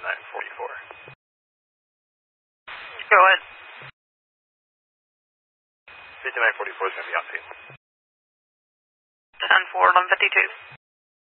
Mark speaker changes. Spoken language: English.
Speaker 1: 944.
Speaker 2: Go ahead.
Speaker 1: 5944 is going to be on scene.
Speaker 2: 10-4, 1152.